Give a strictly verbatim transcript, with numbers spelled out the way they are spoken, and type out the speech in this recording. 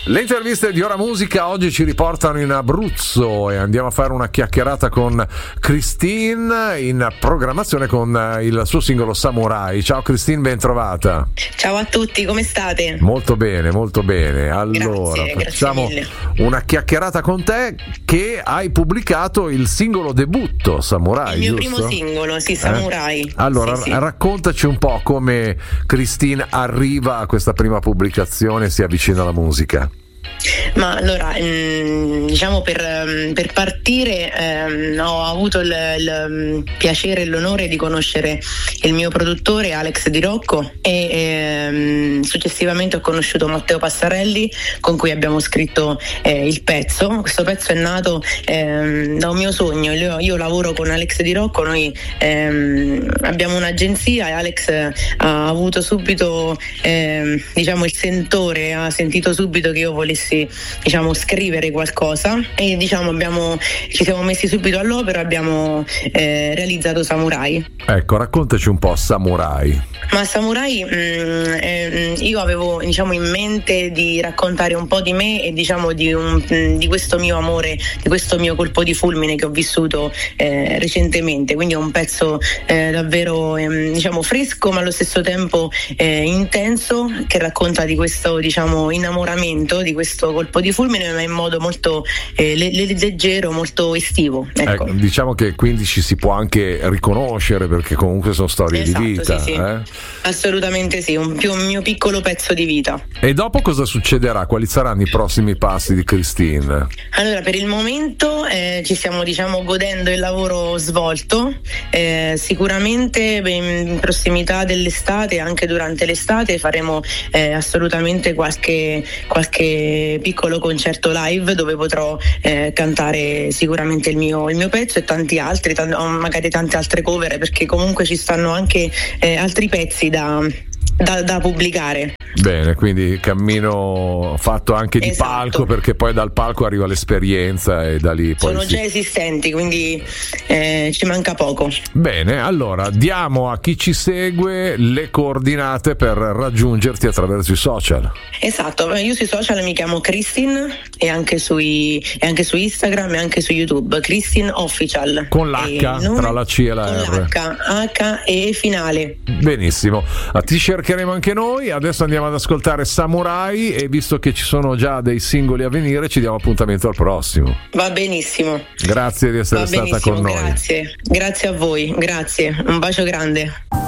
Le interviste di Ora Musica oggi ci riportano in Abruzzo e andiamo a fare una chiacchierata con Christine, in programmazione con il suo singolo Samurai. Ciao Christine, ben trovata. Ciao a tutti, come state? Molto bene, molto bene. Allora, grazie, facciamo grazie una chiacchierata con te, che hai pubblicato il singolo debutto Samurai, il mio giusto? primo singolo, sì, Samurai. Eh? Allora, sì, sì. raccontaci un po' come Christine arriva a questa prima pubblicazione e si avvicina alla musica. Ma allora, mh, diciamo per, per partire ehm, ho avuto il, il piacere e l'onore di conoscere il mio produttore Alex Di Rocco e ehm, successivamente ho conosciuto Matteo Passarelli, con cui abbiamo scritto eh, il pezzo. Questo pezzo è nato ehm, da un mio sogno. Io, io lavoro con Alex Di Rocco, noi ehm, abbiamo un'agenzia e Alex ha avuto subito ehm, diciamo il sentore, ha sentito subito che io volessi diciamo scrivere qualcosa e diciamo abbiamo ci siamo messi subito all'opera, abbiamo eh, realizzato Samurai. Ecco, raccontaci un po' Samurai. Ma Samurai mh, eh, io avevo diciamo in mente di raccontare un po' di me e diciamo di, un, mh, di questo mio amore, di questo mio colpo di fulmine che ho vissuto eh, recentemente, quindi è un pezzo eh, davvero eh, diciamo fresco ma allo stesso tempo eh, intenso, che racconta di questo diciamo innamoramento, di questo colpo di fulmine, ma in modo molto eh, le- le- leggero, molto estivo. Ecco. Eh, diciamo che quindi ci si può anche riconoscere, perché comunque sono storie Esatto, di vita. sì, sì. Eh? Assolutamente sì, un, più, un mio piccolo pezzo di vita. E dopo cosa succederà? Quali saranno i prossimi passi di Christine? Allora, per il momento eh, ci stiamo diciamo godendo il lavoro svolto, eh, sicuramente beh, in prossimità dell'estate, anche durante l'estate faremo eh, assolutamente qualche, qualche piccolo concerto live dove potrò eh, cantare sicuramente il mio, il mio pezzo e tanti altri, t- magari tante altre cover, perché comunque ci stanno anche eh, altri pezzi da, da, da pubblicare. Bene, quindi cammino fatto anche di Esatto. palco, perché poi dal palco arriva l'esperienza e da lì poi Sono si... già esistenti, quindi eh, ci manca poco. Bene, allora diamo a chi ci segue le coordinate per raggiungerti attraverso i social. Esatto, io sui social mi chiamo Christine e anche, sui, e anche su Instagram e anche su YouTube, Christine Official. Con l'H, tra la C e la con R. L'H, H e finale. Benissimo, ti cercheremo anche noi. Adesso andiamo ad ascoltare Samurai e visto che ci sono già dei singoli a venire ci diamo appuntamento al prossimo. Va benissimo. Grazie di essere Va stata benissimo, con noi. Grazie, grazie a voi, grazie, un bacio grande.